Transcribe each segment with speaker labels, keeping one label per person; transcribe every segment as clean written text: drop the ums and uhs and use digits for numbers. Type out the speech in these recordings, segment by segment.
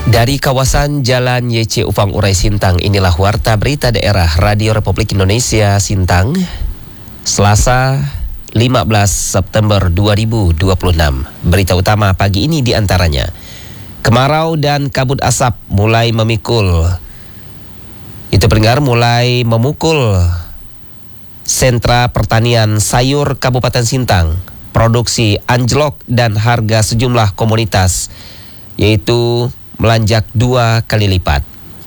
Speaker 1: Dari kawasan Jalan YC Ufang Urai Sintang, inilah Warta Berita Daerah Radio Republik Indonesia Sintang, Selasa 15 September 2026. Berita utama pagi ini diantaranya: kemarau dan kabut asap mulai memukul sentra pertanian sayur Kabupaten Sintang. Produksi anjlok dan harga sejumlah komoditas yaitu melonjak 2 kali lipat.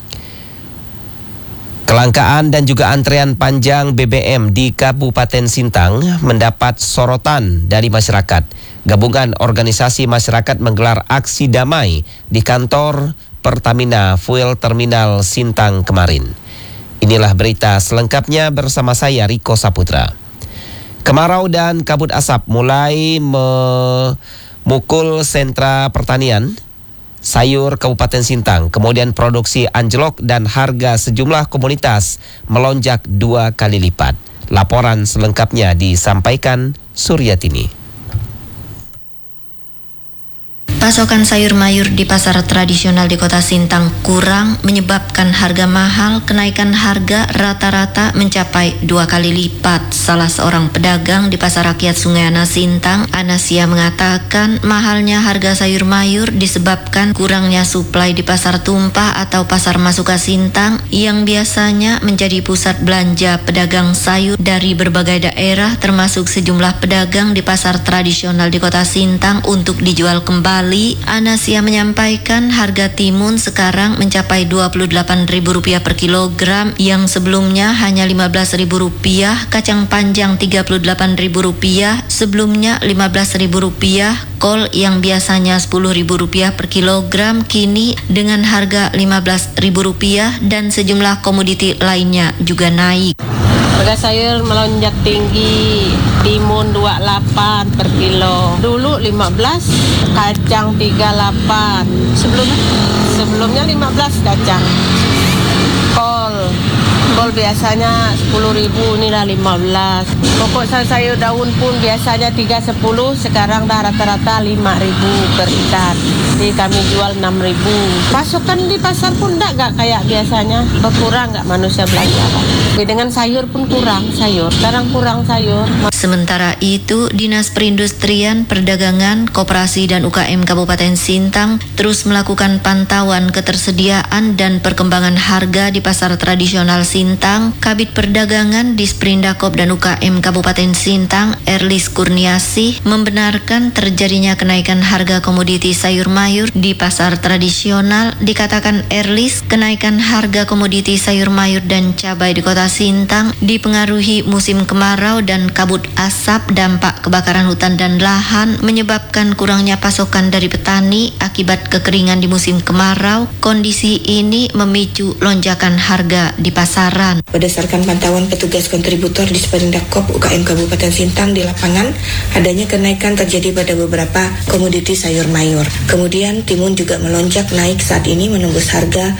Speaker 1: Kelangkaan dan juga antrean panjang BBM di Kabupaten Sintang mendapat sorotan dari masyarakat. Gabungan organisasi masyarakat menggelar aksi damai di kantor Pertamina Fuel Terminal Sintang kemarin. Inilah berita selengkapnya bersama saya Riko Saputra. Kemarau dan kabut asap mulai memukul sentra pertanian sayur Kabupaten Sintang, kemudian produksi anjlok dan harga sejumlah komoditas melonjak 2 kali lipat. Laporan selengkapnya disampaikan Suryatini.
Speaker 2: Pasokan sayur mayur di pasar tradisional di Kota Sintang kurang menyebabkan harga mahal. Kenaikan harga rata-rata mencapai 2 kali lipat. Salah seorang pedagang di Pasar Rakyat Sungai Ana Sintang, Anasia, mengatakan mahalnya harga sayur mayur disebabkan kurangnya suplai di pasar tumpah atau pasar Masuka Sintang yang biasanya menjadi pusat belanja pedagang sayur dari berbagai daerah, termasuk sejumlah pedagang di pasar tradisional di Kota Sintang untuk dijual kembali. Anasia menyampaikan harga timun sekarang mencapai Rp28.000 per kilogram yang sebelumnya hanya Rp15.000, kacang panjang Rp38.000 sebelumnya Rp15.000, kol yang biasanya Rp10.000 per kilogram kini dengan harga Rp15.000 dan sejumlah komoditi lainnya juga naik.
Speaker 3: Harga sayur melonjak tinggi, timun 28 per kilo. Dulu 15, kacang 38. Sebelumnya 15 kacang. Kol biasanya 10.000, inilah 15. Pokok sayur daun pun biasanya 310, sekarang dah rata-rata 5.000 per ikat. Jadi kami jual 6.000. Pasokan di pasar pun enggak kayak biasanya. Berkurang enggak manusia belanja. Dengan sayur pun kurang sayur. Sekarang kurang sayur.
Speaker 2: Sementara itu, Dinas Perindustrian, Perdagangan, Koperasi dan UKM Kabupaten Sintang terus melakukan pantauan ketersediaan dan perkembangan harga di pasar tradisional Sintang. Kabid Perdagangan Disprindakop dan UKM Kabupaten Sintang, Erlis Kurniasih, membenarkan terjadinya kenaikan harga komoditi sayur mayur di pasar tradisional. Dikatakan Erlis, kenaikan harga komoditi sayur mayur dan cabai di Kota Sintang dipengaruhi musim kemarau dan kabut asap, dampak kebakaran hutan dan lahan, menyebabkan kurangnya pasokan dari petani akibat kekeringan di musim kemarau. Kondisi ini memicu lonjakan harga di pasaran.
Speaker 4: Berdasarkan pantauan petugas kontributor di Disprindakop UKM Kabupaten Sintang di lapangan, adanya kenaikan terjadi pada beberapa komoditi sayur mayur. Kemudian timun juga melonjak naik, saat ini menembus harga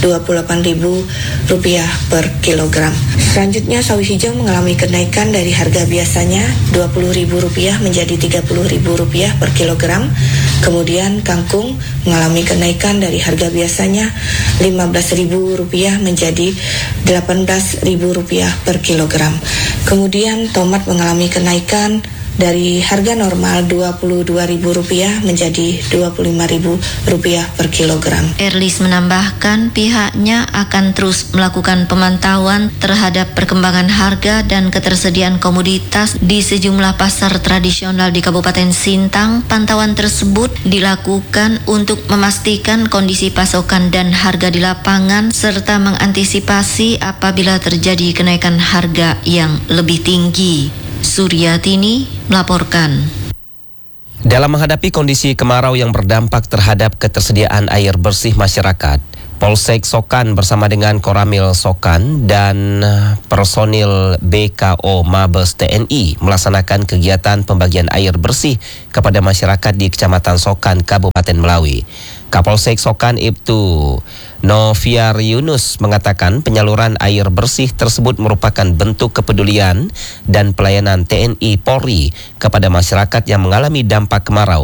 Speaker 4: Rp28.000 per kilogram. Selanjutnya sawi hijau mengalami kenaikan dari harga biasanya Rp20.000 menjadi Rp30.000 per kilogram. Kemudian kangkung mengalami kenaikan dari harga biasanya Rp15.000 menjadi Rp18.000 per kilogram. Kemudian tomat mengalami kenaikan dari harga normal Rp22.000 menjadi Rp25.000 per kilogram.
Speaker 2: Erlis menambahkan pihaknya akan terus melakukan pemantauan terhadap perkembangan harga dan ketersediaan komoditas di sejumlah pasar tradisional di Kabupaten Sintang. Pantauan tersebut dilakukan untuk memastikan kondisi pasokan dan harga di lapangan serta mengantisipasi apabila terjadi kenaikan harga yang lebih tinggi. Suryatini melaporkan.
Speaker 1: Dalam menghadapi kondisi kemarau yang berdampak terhadap ketersediaan air bersih masyarakat, Polsek Sokan bersama dengan Koramil Sokan dan personil BKO Mabes TNI melaksanakan kegiatan pembagian air bersih kepada masyarakat di Kecamatan Sokan, Kabupaten Melawi. Kapolsek Sokan Ibtu Noviar Yunus mengatakan penyaluran air bersih tersebut merupakan bentuk kepedulian dan pelayanan TNI Polri kepada masyarakat yang mengalami dampak kemarau.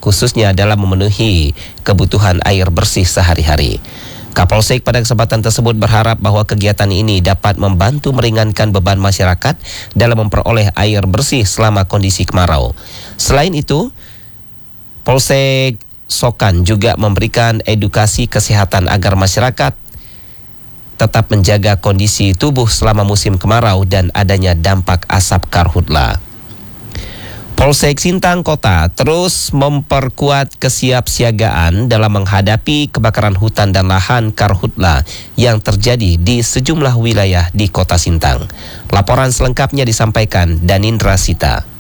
Speaker 1: khususnya dalam memenuhi kebutuhan air bersih sehari-hari. Kapolsek pada kesempatan tersebut berharap bahwa kegiatan ini dapat membantu meringankan beban masyarakat dalam memperoleh air bersih selama kondisi kemarau. Selain itu, Polsek Sokan juga memberikan edukasi kesehatan agar masyarakat tetap menjaga kondisi tubuh selama musim kemarau dan adanya dampak asap karhutla. Polsek Sintang Kota terus memperkuat kesiapsiagaan dalam menghadapi kebakaran hutan dan lahan karhutla yang terjadi di sejumlah wilayah di Kota Sintang. Laporan selengkapnya disampaikan Danindra Sita.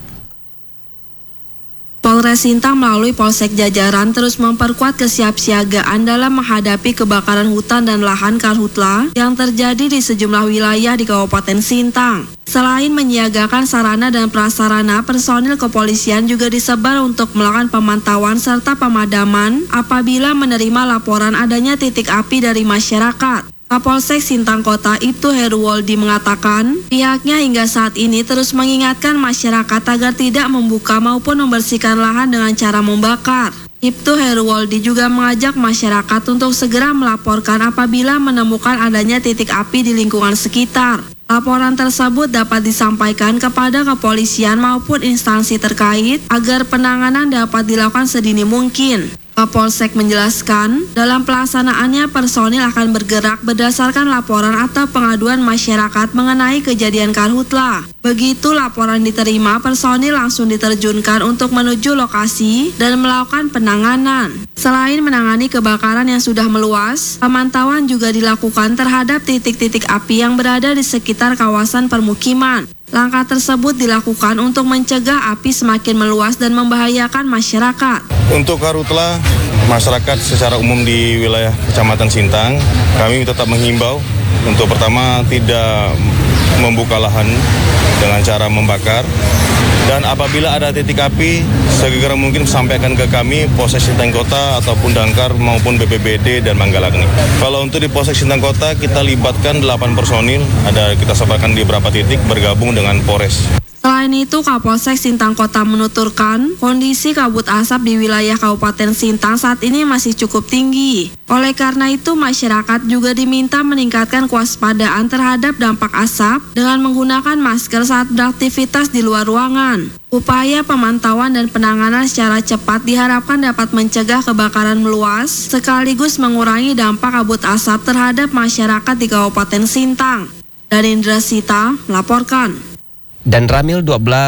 Speaker 5: Polres Sintang melalui Polsek jajaran terus memperkuat kesiapsiagaan dalam menghadapi kebakaran hutan dan lahan karhutla yang terjadi di sejumlah wilayah di Kabupaten Sintang. Selain menyiagakan sarana dan prasarana, personil kepolisian juga disebar untuk melakukan pemantauan serta pemadaman apabila menerima laporan adanya titik api dari masyarakat. Kapolsek Sintang Kota Ibtu Heruwoldi mengatakan pihaknya hingga saat ini terus mengingatkan masyarakat agar tidak membuka maupun membersihkan lahan dengan cara membakar. Ibtu Heruwoldi juga mengajak masyarakat untuk segera melaporkan apabila menemukan adanya titik api di lingkungan sekitar. Laporan tersebut dapat disampaikan kepada kepolisian maupun instansi terkait agar penanganan dapat dilakukan sedini mungkin. Kapolsek menjelaskan, dalam pelaksanaannya personil akan bergerak berdasarkan laporan atau pengaduan masyarakat mengenai kejadian karhutla. Begitu laporan diterima, personil langsung diterjunkan untuk menuju lokasi dan melakukan penanganan. Selain menangani kebakaran yang sudah meluas, pemantauan juga dilakukan terhadap titik-titik api yang berada di sekitar kawasan permukiman. Langkah tersebut dilakukan untuk mencegah api semakin meluas dan membahayakan masyarakat.
Speaker 6: Untuk karhutla, masyarakat secara umum di wilayah Kecamatan Sintang, kami tetap menghimbau untuk pertama tidak membuka lahan dengan cara membakar. Dan apabila ada titik api, segera mungkin sampaikan ke kami, Polsek Sintang Kota ataupun Damkar maupun BPBD dan Manggala-Agni. Kalau untuk di Polsek Sintang Kota, kita libatkan 8 personil, kita sampaikan di beberapa titik bergabung dengan Polres.
Speaker 5: Selain itu, Kapolsek Sintang Kota menuturkan kondisi kabut asap di wilayah Kabupaten Sintang saat ini masih cukup tinggi. Oleh karena itu, masyarakat juga diminta meningkatkan kewaspadaan terhadap dampak asap dengan menggunakan masker saat beraktivitas di luar ruangan. Upaya pemantauan dan penanganan secara cepat diharapkan dapat mencegah kebakaran meluas sekaligus mengurangi dampak kabut asap terhadap masyarakat di Kabupaten Sintang. Danindra Sita melaporkan.
Speaker 1: Dan Ramil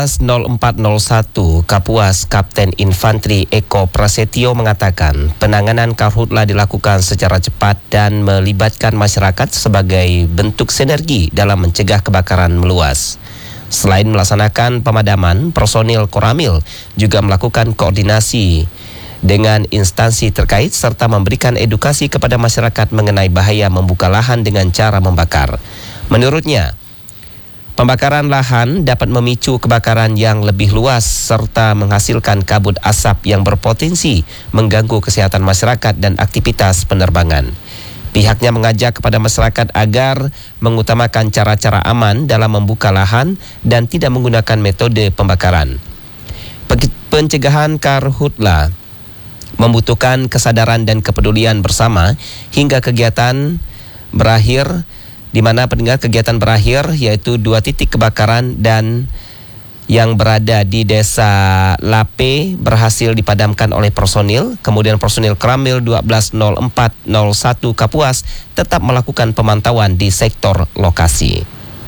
Speaker 1: 120401 Kapuas Kapten Infanteri Eko Prasetyo mengatakan penanganan karhutla dilakukan secara cepat dan melibatkan masyarakat sebagai bentuk sinergi dalam mencegah kebakaran meluas. Selain melaksanakan pemadaman, personil Koramil juga melakukan koordinasi dengan instansi terkait serta memberikan edukasi kepada masyarakat mengenai bahaya membuka lahan dengan cara membakar. Menurutnya, pembakaran lahan dapat memicu kebakaran yang lebih luas serta menghasilkan kabut asap yang berpotensi mengganggu kesehatan masyarakat dan aktivitas penerbangan. Pihaknya mengajak kepada masyarakat agar mengutamakan cara-cara aman dalam membuka lahan dan tidak menggunakan metode pembakaran. Pencegahan karhutla membutuhkan kesadaran dan kepedulian bersama hingga kegiatan berakhir, di mana pendengar kegiatan berakhir yaitu 2 titik kebakaran dan yang berada di Desa Lape berhasil dipadamkan oleh personil. Kemudian personil Kramil 120401 Kapuas tetap melakukan pemantauan di sektor lokasi.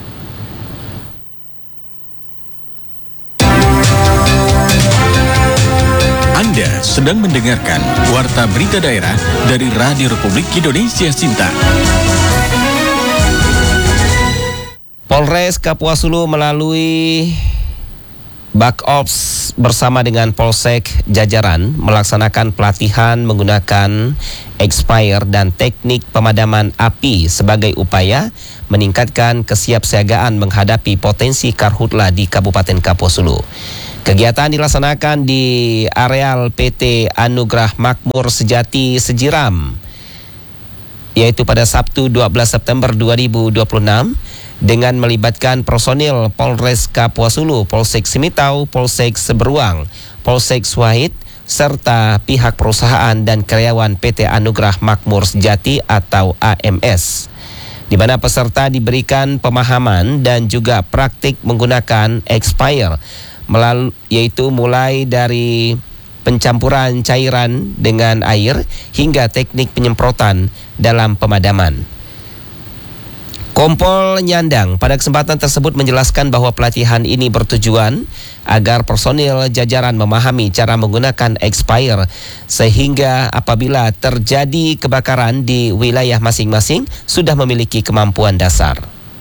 Speaker 7: Anda sedang mendengarkan Warta Berita Daerah dari Radio Republik Indonesia Sintang.
Speaker 1: Polres Kapuas Hulu melalui Bakops bersama dengan Polsek jajaran melaksanakan pelatihan menggunakan expired dan teknik pemadaman api sebagai upaya meningkatkan kesiapsiagaan menghadapi potensi karhutla di Kabupaten Kapuas Hulu. Kegiatan dilaksanakan di areal PT Anugerah Makmur Sejati Sejiram, yaitu pada Sabtu 12 September 2026 dengan melibatkan personil Polres Kapuas Hulu, Polsek Simitau, Polsek Seberuang, Polsek Suahid, serta pihak perusahaan dan karyawan PT Anugerah Makmur Sejati atau AMS, di mana peserta diberikan pemahaman dan juga praktik menggunakan expired, yaitu mulai dari pencampuran cairan dengan air hingga teknik penyemprotan dalam pemadaman. Kompol Nyandang pada kesempatan tersebut menjelaskan bahwa pelatihan ini bertujuan agar personil jajaran memahami cara menggunakan expired sehingga apabila terjadi kebakaran di wilayah masing-masing sudah memiliki kemampuan dasar.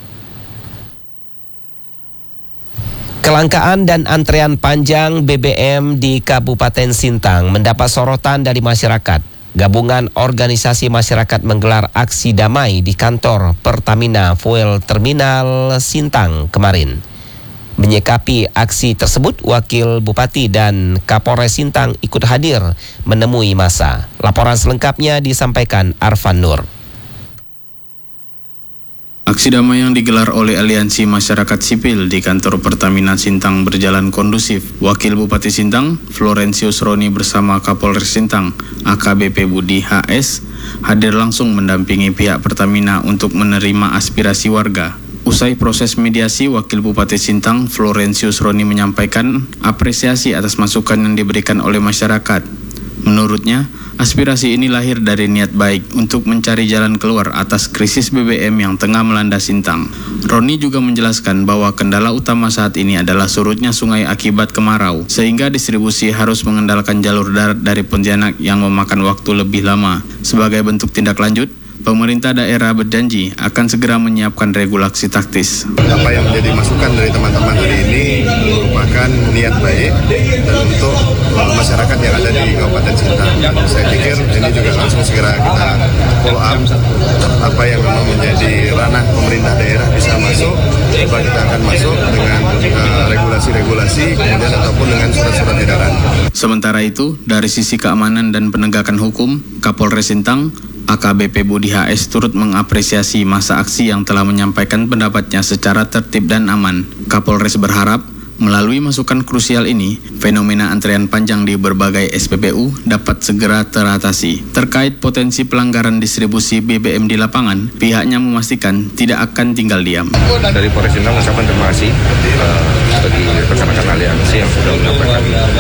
Speaker 1: Kelangkaan dan antrean panjang BBM di Kabupaten Sintang mendapat sorotan dari masyarakat. Gabungan Organisasi Masyarakat menggelar aksi damai di kantor Pertamina Fuel Terminal Sintang kemarin. Menyikapi aksi tersebut, Wakil Bupati dan Kapolres Sintang ikut hadir menemui massa. Laporan selengkapnya disampaikan Arfan Nur.
Speaker 8: Aksi damai yang digelar oleh Aliansi Masyarakat Sipil di kantor Pertamina Sintang berjalan kondusif. Wakil Bupati Sintang, Florensius Roni bersama Kapolres Sintang, AKBP Budi HS, hadir langsung mendampingi pihak Pertamina untuk menerima aspirasi warga. Usai proses mediasi, Wakil Bupati Sintang, Florensius Roni menyampaikan apresiasi atas masukan yang diberikan oleh masyarakat. Menurutnya, aspirasi ini lahir dari niat baik untuk mencari jalan keluar atas krisis BBM yang tengah melanda Sintang. Roni juga menjelaskan bahwa kendala utama saat ini adalah surutnya sungai akibat kemarau, sehingga distribusi harus mengandalkan jalur darat dari Pontianak yang memakan waktu lebih lama. Sebagai bentuk tindak lanjut, pemerintah daerah berjanji akan segera menyiapkan regulasi taktis.
Speaker 6: Apa yang menjadi masukan dari teman-teman hari ini merupakan niat baik dan untuk masyarakat yang ada di Kabupaten Sintang. Saya pikir ini juga langsung segera kita follow up apa yang memang menjadi ranah pemerintah daerah bisa masuk, coba kita akan masuk dengan regulasi-regulasi kemudian ataupun dengan surat-surat edaran.
Speaker 8: Sementara itu, dari sisi keamanan dan penegakan hukum, Kapolres Sintang, AKBP Budi HS turut mengapresiasi masa aksi yang telah menyampaikan pendapatnya secara tertib dan aman. Kapolres berharap melalui masukan krusial ini, fenomena antrean panjang di berbagai SPBU dapat segera teratasi. Terkait potensi pelanggaran distribusi BBM di lapangan, pihaknya memastikan tidak akan tinggal diam.
Speaker 6: Dari Polres Sintang mengucapkan terima kasih bagi rekan-rekan aliansi yang sudah menyampaikan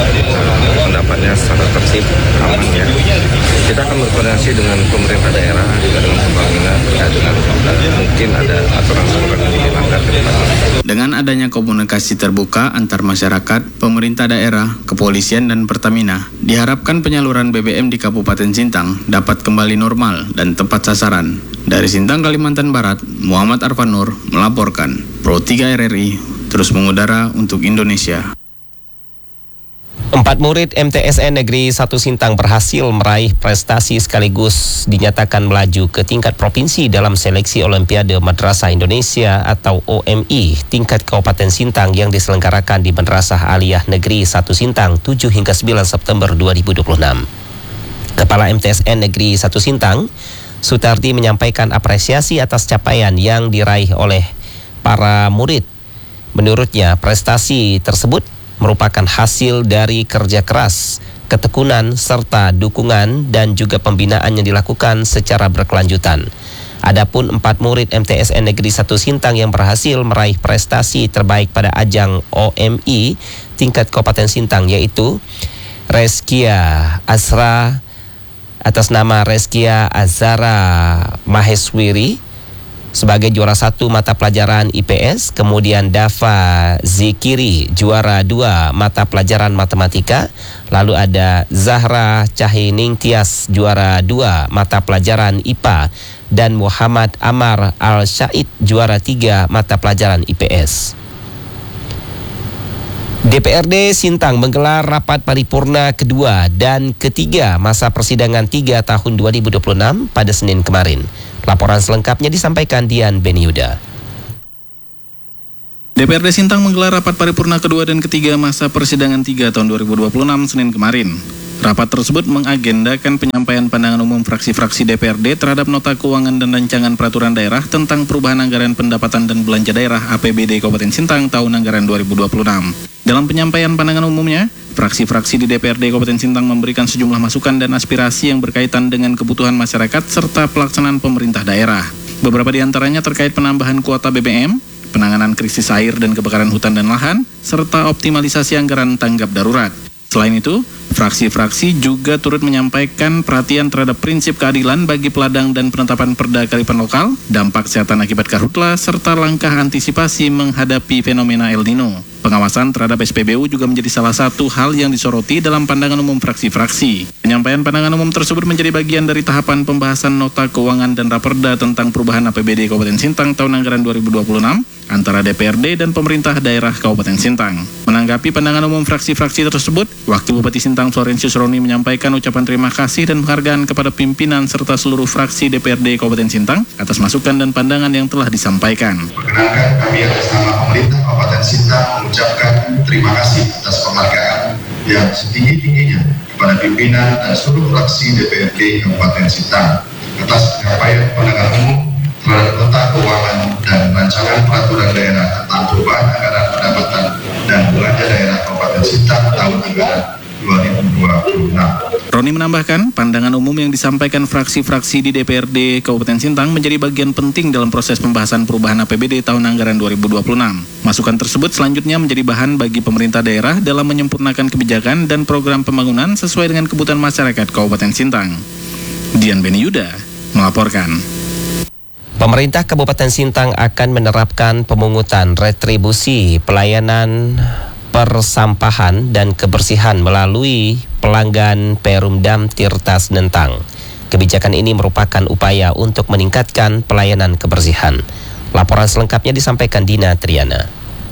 Speaker 6: pendapatnya secara tertib, aman ya. Kita akan berkoordinasi dengan pemerintah daerah, juga dengan Pertamina terkait dengan mungkin ada aturan-aturan yang dilanggar ke depan.
Speaker 8: Dengan adanya komunikasi terbuka antar masyarakat, pemerintah daerah, kepolisian, dan Pertamina, diharapkan penyaluran BBM di Kabupaten Sintang dapat kembali normal dan tepat sasaran. Dari Sintang, Kalimantan Barat, Muhammad Arfan Nur melaporkan. Pro 3 RRI terus mengudara untuk Indonesia.
Speaker 1: 4 murid MTSN Negeri 1 Sintang berhasil meraih prestasi sekaligus dinyatakan melaju ke tingkat provinsi dalam seleksi Olimpiade Madrasah Indonesia atau OMI tingkat Kabupaten Sintang yang diselenggarakan di Madrasah Aliyah Negeri 1 Sintang 7 hingga 9 September 2026. Kepala MTSN Negeri 1 Sintang, Sutardi, menyampaikan apresiasi atas capaian yang diraih oleh para murid. Menurutnya, prestasi tersebut merupakan hasil dari kerja keras, ketekunan, serta dukungan dan juga pembinaan yang dilakukan secara berkelanjutan. Adapun 4 murid MTSN Negeri 1 Sintang yang berhasil meraih prestasi terbaik pada ajang OMI tingkat Kabupaten Sintang yaitu Reskia Azra atas nama Reskia Azara Maheswiri sebagai juara 1 mata pelajaran IPS, kemudian Dava Zikiri juara 2 mata pelajaran matematika, lalu ada Zahra Cahining Tias juara 2 mata pelajaran IPA, dan Muhammad Amar Al-Syaid juara 3 mata pelajaran IPS. DPRD Sintang menggelar rapat paripurna kedua dan ketiga masa persidangan 3 tahun 2026 pada Senin kemarin. Laporan selengkapnya disampaikan Dian Beniuda.
Speaker 9: DPRD Sintang menggelar rapat paripurna kedua dan ketiga masa persidangan 3 tahun 2026 Senin kemarin. Rapat tersebut mengagendakan penyampaian pandangan umum fraksi-fraksi DPRD terhadap nota keuangan dan rancangan peraturan daerah tentang perubahan anggaran pendapatan dan belanja daerah APBD Kabupaten Sintang tahun anggaran 2026. Dalam penyampaian pandangan umumnya, fraksi-fraksi di DPRD Kabupaten Sintang memberikan sejumlah masukan dan aspirasi yang berkaitan dengan kebutuhan masyarakat serta pelaksanaan pemerintah daerah. Beberapa di antaranya terkait penambahan kuota BBM, penanganan krisis air dan kebakaran hutan dan lahan, serta optimalisasi anggaran tanggap darurat. Selain itu, fraksi-fraksi juga turut menyampaikan perhatian terhadap prinsip keadilan bagi peladang dan penetapan perda kearifan lokal, dampak kesehatan akibat karhutla, serta langkah antisipasi menghadapi fenomena El Nino. Pengawasan terhadap SPBU juga menjadi salah satu hal yang disoroti dalam pandangan umum fraksi-fraksi. Penyampaian pandangan umum tersebut menjadi bagian dari tahapan pembahasan nota keuangan dan raperda tentang perubahan APBD Kabupaten Sintang tahun anggaran 2026 antara DPRD dan pemerintah daerah Kabupaten Sintang. Menanggapi pandangan umum fraksi-fraksi tersebut, Wakil Bupati Sintang Florensius Roni menyampaikan ucapan terima kasih dan penghargaan kepada pimpinan serta seluruh fraksi DPRD Kabupaten Sintang atas masukan dan pandangan yang telah disampaikan.
Speaker 10: Perkenankan kami atas nama pemerintah Kabupaten Sintang mengucapkan terima kasih atas penghargaan yang setinggi-tingginya kepada pimpinan dan seluruh fraksi DPRD Kabupaten Sintang atas penyampaian pandangan umum terhadap nota keuangan dan rancangan peraturan daerah tentang perubahan anggaran pendapatan dan belanja daerah Kabupaten Sintang tahun anggaran 2026.
Speaker 9: Roni menambahkan, pandangan umum yang disampaikan fraksi-fraksi di DPRD Kabupaten Sintang menjadi bagian penting dalam proses pembahasan perubahan APBD tahun anggaran 2026. Masukan tersebut selanjutnya menjadi bahan bagi pemerintah daerah dalam menyempurnakan kebijakan dan program pembangunan sesuai dengan kebutuhan masyarakat Kabupaten Sintang. Dian Beni Yuda melaporkan.
Speaker 1: Pemerintah Kabupaten Sintang akan menerapkan pemungutan retribusi pelayanan persampahan dan kebersihan melalui pelanggan Perumdam Tirta Senentang. Kebijakan ini merupakan upaya untuk meningkatkan pelayanan kebersihan. Laporan selengkapnya disampaikan Dina Triana.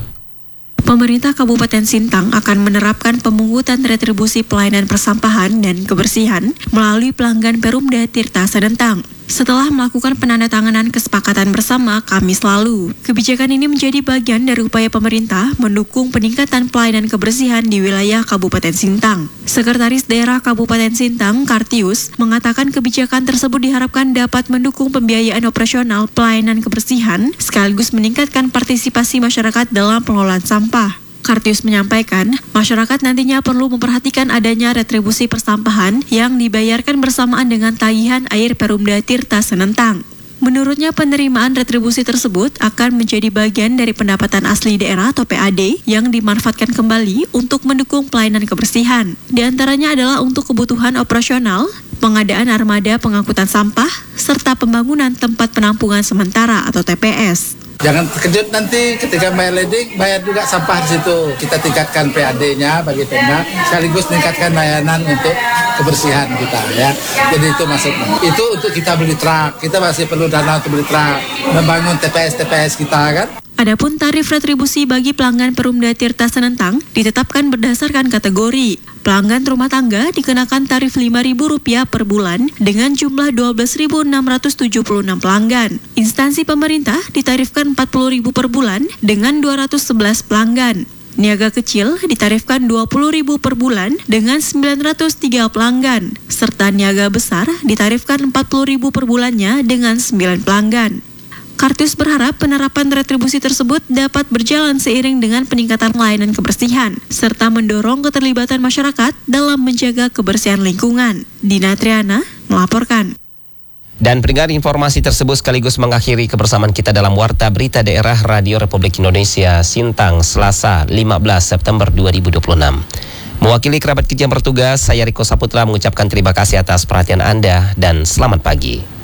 Speaker 11: Pemerintah Kabupaten Sintang akan menerapkan pemungutan retribusi pelayanan persampahan dan kebersihan melalui pelanggan Perumda Tirta Senentang. Setelah melakukan penandatanganan kesepakatan bersama Kamis lalu, kebijakan ini menjadi bagian dari upaya pemerintah mendukung peningkatan pelayanan kebersihan di wilayah Kabupaten Sintang. Sekretaris Daerah Kabupaten Sintang, Kartius, mengatakan kebijakan tersebut diharapkan dapat mendukung pembiayaan operasional pelayanan kebersihan sekaligus meningkatkan partisipasi masyarakat dalam pengelolaan sampah. Kartius menyampaikan, masyarakat nantinya perlu memperhatikan adanya retribusi persampahan yang dibayarkan bersamaan dengan tagihan air Perumda Tirta Senentang. Menurutnya, penerimaan retribusi tersebut akan menjadi bagian dari pendapatan asli daerah atau PAD yang dimanfaatkan kembali untuk mendukung pelayanan kebersihan. Di antaranya adalah untuk kebutuhan operasional, pengadaan armada pengangkutan sampah, serta pembangunan tempat penampungan sementara atau TPS.
Speaker 12: Jangan terkejut nanti ketika bayar leding, bayar juga sampah di situ. Kita tingkatkan PAD-nya bagi Pemda, sekaligus meningkatkan layanan untuk kebersihan kita ya. Jadi itu maksudnya. Itu untuk kita beli truk. Kita masih perlu dana untuk beli truk, membangun TPS kita kan.
Speaker 11: Adapun tarif retribusi bagi pelanggan Perumda Tirta Senentang ditetapkan berdasarkan kategori. Pelanggan rumah tangga dikenakan tarif Rp5.000 per bulan dengan jumlah 12.676 pelanggan. Instansi pemerintah ditarifkan Rp40.000 per bulan dengan 211 pelanggan. Niaga kecil ditarifkan Rp20.000 per bulan dengan 903 pelanggan. Serta niaga besar ditarifkan Rp40.000 per bulannya dengan 9 pelanggan. Kartius berharap penerapan retribusi tersebut dapat berjalan seiring dengan peningkatan layanan kebersihan, serta mendorong keterlibatan masyarakat dalam menjaga kebersihan lingkungan. Dina Triana melaporkan.
Speaker 1: Dan pendengar, informasi tersebut sekaligus mengakhiri kebersamaan kita dalam Warta Berita Daerah Radio Republik Indonesia Sintang, Selasa 15 September 2026. Mewakili kerabat kerja yang bertugas, saya Riko Saputra mengucapkan terima kasih atas perhatian Anda dan selamat pagi.